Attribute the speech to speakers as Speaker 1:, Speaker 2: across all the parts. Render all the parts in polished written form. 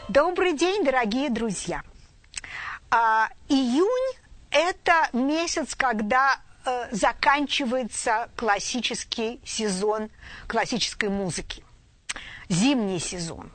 Speaker 1: Добрый день, дорогие друзья. Июнь – это месяц, когда заканчивается классический сезон классической музыки, зимний сезон.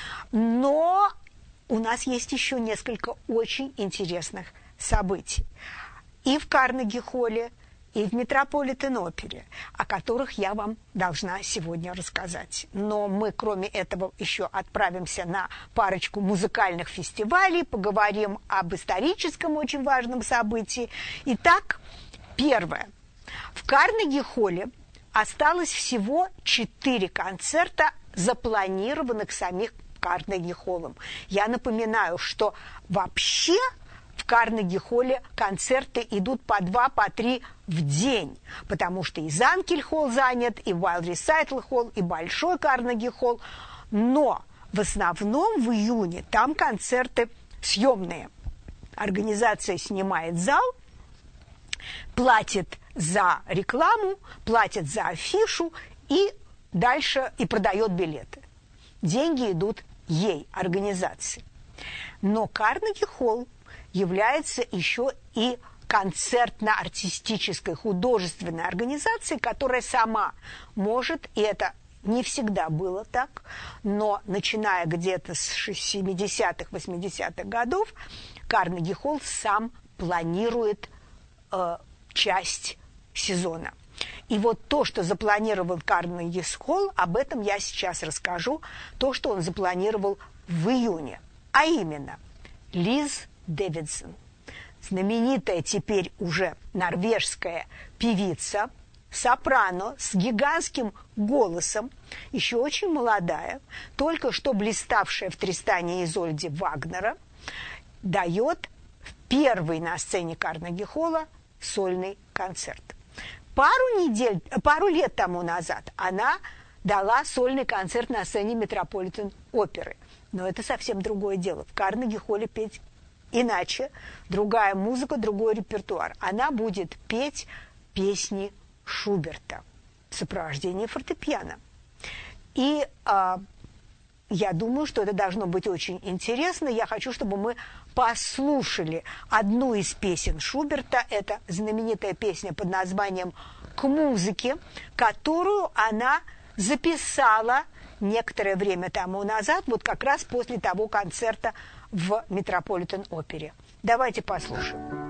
Speaker 1: Но у нас есть еще несколько очень интересных событий. И в Карнеги-холле, и в Метрополитен-опере, о которых я вам должна сегодня рассказать. Но мы, кроме этого, еще отправимся на парочку музыкальных фестивалей, поговорим об историческом очень важном событии. Итак, первое. В Карнеги-холле осталось всего 4 концерта, запланированных самих Карнеги-холлом. Я напоминаю, что вообще в Карнеги-холле концерты идут по 2, по 3 в день, потому что и Занкель-холл занят, и Wild Recital-холл, и Большой Карнеги-холл. Но в основном в июне там концерты съемные. Организация снимает зал, платит за рекламу, платит за афишу и дальше и продает билеты. Деньги идут ей, организации. Но Карнеги-холл является еще и концертно-артистической художественной организацией, которая сама может, и это не всегда было так, но начиная где-то с 70-х, 80-х годов, Карнеги-холл сам планирует часть сезона. И вот то, что запланировал Карнеги-холл, об этом я сейчас расскажу, то, что он запланировал в июне, а именно Лиз Дэвидсон, знаменитая теперь уже норвежская певица, сопрано с гигантским голосом, еще очень молодая, только что блиставшая в «Тристане и Изольде» Вагнера, дает первый на сцене Карнеги-холла сольный концерт. Пару лет тому назад она дала сольный концерт на сцене Метрополитен-оперы. Но это совсем другое дело. В Карнеги-холле петь иначе, другая музыка, другой репертуар. Она будет петь песни Шуберта в сопровождении фортепиано. И я думаю, что это должно быть очень интересно. Я хочу, чтобы мы послушали одну из песен Шуберта. Это знаменитая песня под названием «К музыке», которую она записала некоторое время тому назад, вот как раз после того концерта в Метрополитен-опере. Давайте послушаем.